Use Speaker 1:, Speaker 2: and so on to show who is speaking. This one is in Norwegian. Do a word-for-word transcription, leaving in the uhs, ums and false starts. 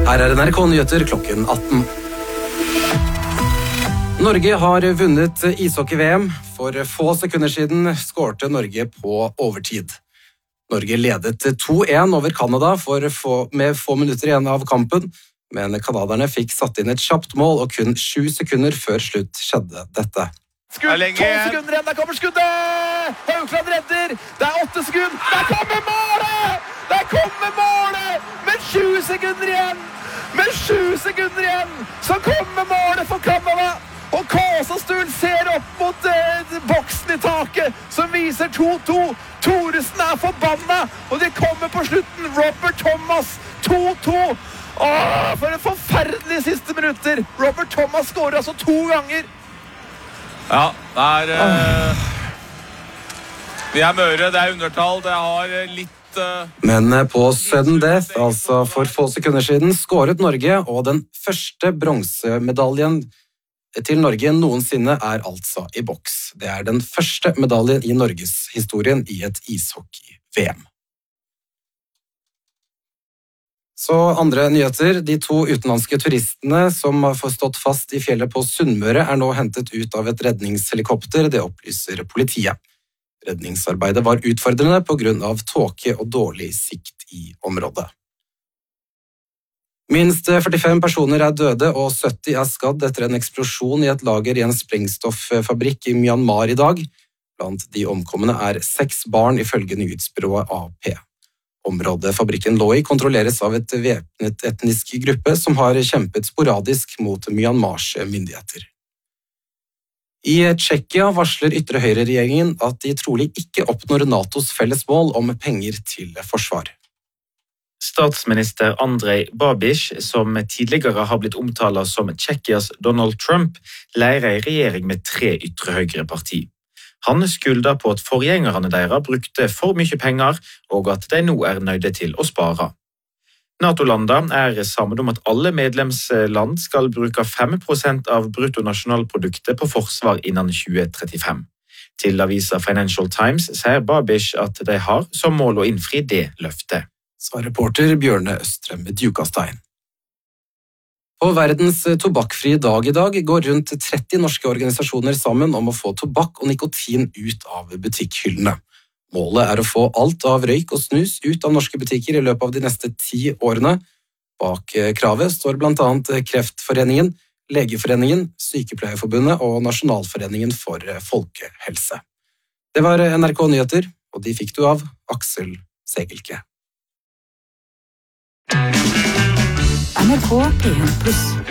Speaker 1: Her er N R K-nyheter klokken atten. Norge har vunnet ishockey-V M. For få sekunder siden skårte Norge på overtid. Norge ledet to én over Canada for få, med få minutter igjen av kampen, men kanaderne fikk satt inn et kjapt mål, og kun sju sekunder før slutt skjedde dette.
Speaker 2: Skudd, tolv sekunder igjen, der kommer skuddet! Haukland redder, det er åtte sekunder, der kommer målet! Der kommer målet! Med sju sekunder igjen! Med sju sekunder igjen! Så kommer målet for Canada! Og Kåsastul ser opp mot eh, boksen i taket, som viser to to. Thoresen er forbanna, og det kommer på slutten. Robert Thomas, to to. Åh, for en forferdelig siste minutter. Robert Thomas skårer altså to ganger.
Speaker 3: Ja, det er... Uh, vi er møre, det er undertall, det har litt... Uh...
Speaker 1: Men på sudden death, altså for få sekunder siden, skåret Norge, og den første bronsemedaljen til Norge noensinne er altså i boks. Det er den første medaljen i Norges historien i et ishockey-V M. Så andre nyheter. De to utenlandske turistene som har stått fast i fjellet på Sunnmøre er nå hentet ut av et redningshelikopter, det opplyser politiet. Redningsarbeidet var utfordrende på grunn av tåke og dårlig sikt i området. Minst førtifem personer er døde og sytti er skadd etter en eksplosjon i et lager i en sprengstoffabrikk i Myanmar i dag. Blant de omkomne er seks barn ifølge nyhetsbyrået A P. Området fabrikken lå i kontrolleres av et væpnet etnisk gruppe som har kjempet sporadisk mot Myanmars myndigheter. I Tsjekkia varsler ytre høyre-regjeringen at de trolig ikke oppnår NATOs felles mål om penger til forsvar.
Speaker 4: Statsminister Andrej Babiš, som tidligere har blitt omtalt som Tsjekkias Donald Trump, leier i regjering med tre ytre høyre parti. Han skylder på at forgjengerne deres brukte for mye penger, og at de nå er nøyde til å spare. NATO-landene er sammen om at alle medlemsland skal bruke fem prosent av bruttonasjonalproduktet på forsvar innen tjue trettifem. Til avisa Financial Times sier Babiš at de har som mål å innfri det løftet.
Speaker 1: Sa reporter Bjørne Østrem Djukastein. På verdens tobakkfrie dag i dag går rundt tretti norske organisasjoner sammen om å få tobakk og nikotin ut av butikkhyllene. Målet er å få alt av røyk og snus ut av norske butikker i løpet av de neste ti årene. Bak kravet står blant annet Kreftforeningen, Legeforeningen, Sykepleierforbundet og Nasjonalforeningen for folkehelse. Det var N R K-nyheter, og de fikk du av Aksel Segelke.
Speaker 5: N R K P en pluss.